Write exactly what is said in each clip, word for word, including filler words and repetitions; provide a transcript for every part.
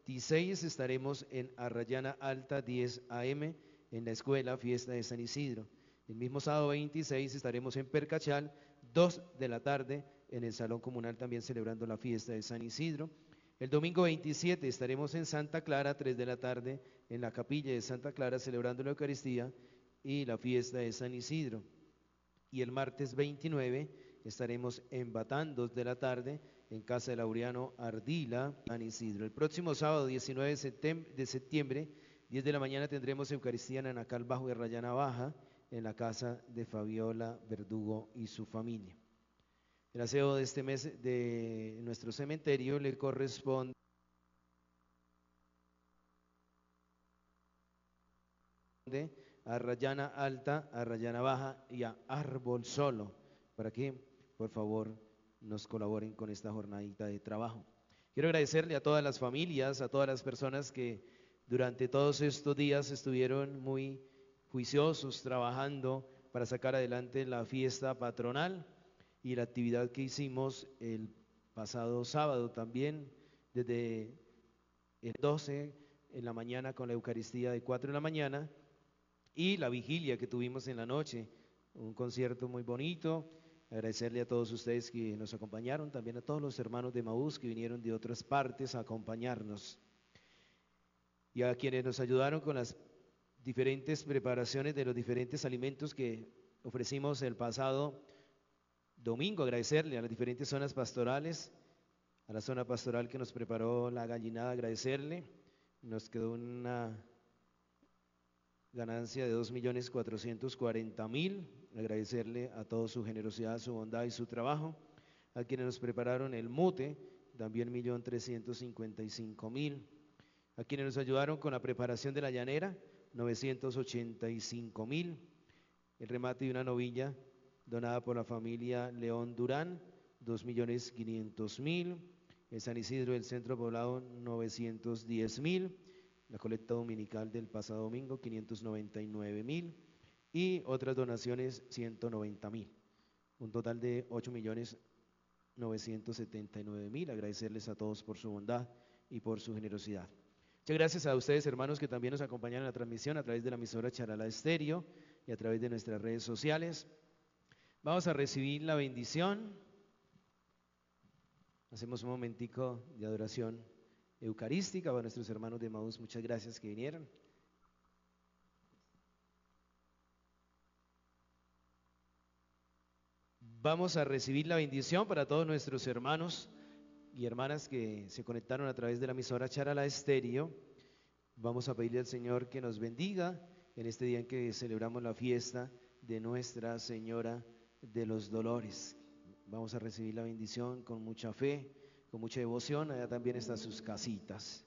veintiséis estaremos en Arrayana Alta, diez a eme, en la escuela Fiesta de San Isidro. El mismo sábado veintiséis estaremos en Percachal, dos de la tarde, en el Salón Comunal también celebrando la Fiesta de San Isidro. El domingo veintisiete estaremos en Santa Clara, tres de la tarde, en la capilla de Santa Clara celebrando la Eucaristía y la Fiesta de San Isidro. Y el martes veintinueve estaremos en Batán, dos de la tarde, en Casa de Laureano Ardila, San Isidro. El próximo sábado diecinueve de septiembre, diez de la mañana, tendremos Eucaristía en Anacal Bajo y Arrayana Baja, en la casa de Fabiola Verdugo y su familia. El aseo de este mes de nuestro cementerio le corresponde a Arrayana Alta, a Arrayana Baja y a Árbol Solo, para que por favor nos colaboren con esta jornadita de trabajo. Quiero agradecerle a todas las familias, a todas las personas que durante todos estos días estuvieron muy juiciosos trabajando para sacar adelante la fiesta patronal y la actividad que hicimos el pasado sábado también, desde el doce en la mañana con la Eucaristía de cuatro de la mañana y la vigilia que tuvimos en la noche, un concierto muy bonito. Agradecerle a todos ustedes que nos acompañaron, también a todos los hermanos de Emaús que vinieron de otras partes a acompañarnos y a quienes nos ayudaron con las diferentes preparaciones de los diferentes alimentos que ofrecimos el pasado domingo. Agradecerle a las diferentes zonas pastorales, a la zona pastoral que nos preparó la gallinada, agradecerle. Nos quedó una ganancia de dos millones cuatrocientos cuarenta mil, agradecerle a toda su generosidad, su bondad y su trabajo. A quienes nos prepararon el mute, también un millón trescientos cincuenta y cinco mil. A quienes nos ayudaron con la preparación de la llanera, novecientos ochenta y cinco mil. El remate de una novilla donada por la familia León Durán, dos millones quinientos mil. En San Isidro del Centro Poblado, novecientos diez mil. La colecta dominical del pasado domingo, quinientos noventa y nueve mil. Y otras donaciones, ciento noventa mil. Un total de ocho millones novecientos setenta y nueve mil. Agradecerles a todos por su bondad y por su generosidad. Muchas gracias a ustedes, hermanos, que también nos acompañan en la transmisión a través de la emisora Charalá Estéreo y a través de nuestras redes sociales. Vamos a recibir la bendición. Hacemos un momentico de adoración eucarística para nuestros hermanos de Emaús. Muchas gracias que vinieron. Vamos a recibir la bendición para todos nuestros hermanos y hermanas que se conectaron a través de la emisora Charalá Estéreo. Vamos a pedirle al Señor que nos bendiga en este día en que celebramos la fiesta de Nuestra Señora de los Dolores. Vamos a recibir la bendición con mucha fe, con mucha devoción. Allá también están sus casitas.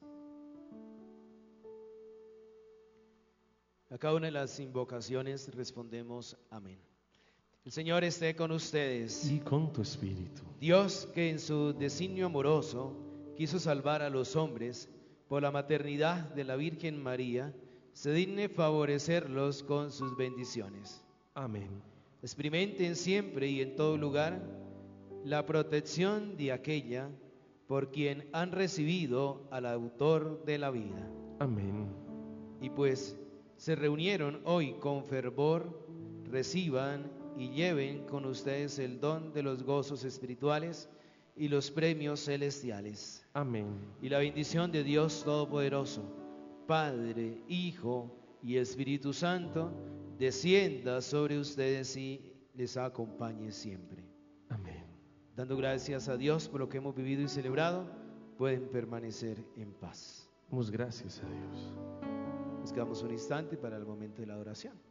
A cada una de las invocaciones respondemos amén. El Señor esté con ustedes. Y con tu espíritu. Dios, que en su designio amoroso quiso salvar a los hombres por la maternidad de la Virgen María, se digne favorecerlos con sus bendiciones. Amén. Experimenten siempre y en todo lugar la protección de aquella por quien han recibido al autor de la vida. Amén. Y pues se reunieron hoy con fervor, reciban y lleven con ustedes el don de los gozos espirituales y los premios celestiales. Amén. Y la bendición de Dios Todopoderoso, Padre, Hijo y Espíritu Santo, descienda sobre ustedes y les acompañe siempre. Amén. Dando gracias a Dios por lo que hemos vivido y celebrado, pueden permanecer en paz. Damos gracias a Dios. Nos quedamos un instante para el momento de la adoración.